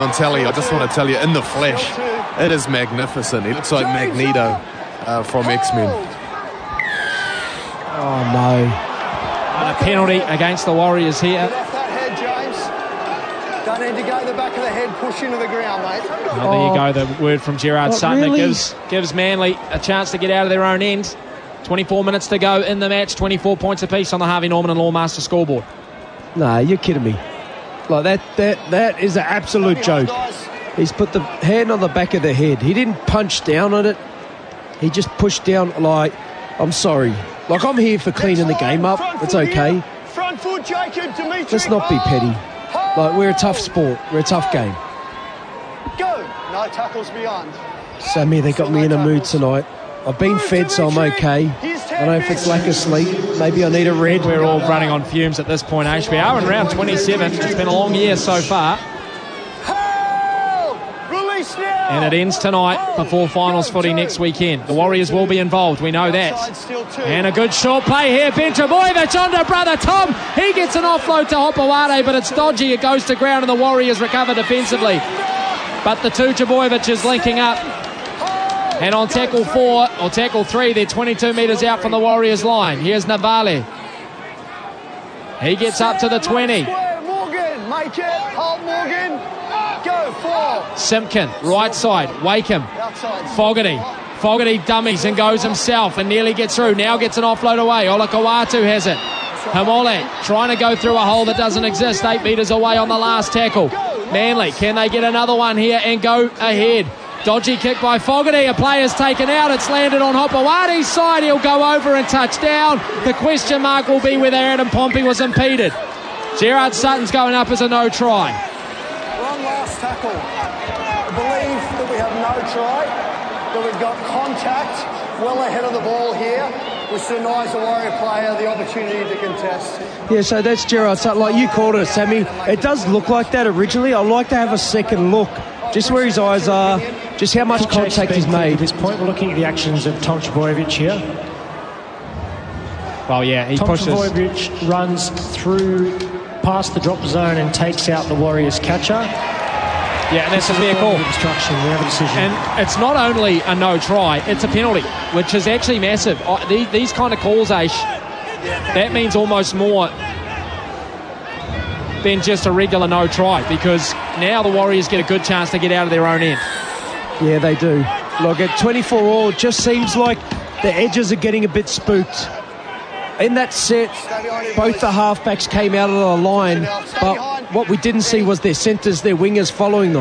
On telly, I just want to tell you, in the flesh, it is magnificent. He looks like Magneto from X-Men. Oh, no. And a penalty against the Warriors here. Get off that head, James. Don't need to go the back of the head, push into the ground, mate. Well, there you go, the word from Gerard Sutton. Really? It gives Manly a chance to get out of their own end. 24 minutes to go in the match, 24 points apiece on the Harvey Norman and Lawmaster scoreboard. No, you're kidding me. Like that is an absolute joke. He's put the hand on the back of the head. He didn't punch down on it. He just pushed down. Like, I'm sorry. Like, I'm here for cleaning the game up. It's okay. Front foot, Jacob, Dimitri. Let's not be petty. Like, we're a tough sport. We're a tough game. Go. No tackles beyond. Sammy, they got me in a mood tonight. I've been fed, so I'm okay. I don't know if it's lack of sleep. Maybe I need a red. We're all running on fumes at this point, We are in round 27. It's been a long year so far. Release now. And it ends tonight before finals footy next weekend. The Warriors will be involved, we know that. And a good short play here. Ben Trbojevic onto brother Tom. He gets an offload to Hopewade, but it's dodgy. It goes to ground and the Warriors recover defensively. But the two Trbojevics linking up. And on tackle 4, or tackle 3, they're 22 metres out from the Warriors' line. Here's Navale. He gets up to the 20. Morgan, make it. Hold Morgan. Go, 4. Simpkin, right side. Wakeham. Outside. Fogarty dummies and goes himself and nearly gets through. Now gets an offload away. Olakau'atu has it. Hamole trying to go through a hole that doesn't exist. 8 metres away on the last tackle. Manly, can they get another one here and go ahead? Dodgy kick by Fogarty. A player's taken out. It's landed on Hopowade's side. He'll go over and touch down. The question mark will be whether Adam Pompey was impeded. Gerard Sutton's going up as a no try. One last tackle. I believe that we have no try, that we've got contact well ahead of the ball here, which denies the Warrior player the opportunity to contest. Yeah, so that's Gerard Sutton. Like you called it, Sammy. It does look like that originally. I'd like to have a second look. Just where his eyes are, just how much contact he's made. At this point, we're looking at the actions of Tom Trbojevic here. Well, yeah, he pushes. Tom Trbojevic runs through past the drop zone and takes out the Warriors catcher. Yeah, and that's a fair call. Obstruction, we have a decision. And it's not only a no try, it's a penalty, which is actually massive. These kind of calls, Aish, that means almost more than just a regular no try, because now the Warriors get a good chance to get out of their own end. Yeah, they do. Look, at 24 all, it just seems like the edges are getting a bit spooked. In that set, both the halfbacks came out of the line, but what we didn't see was their centres, their wingers following them.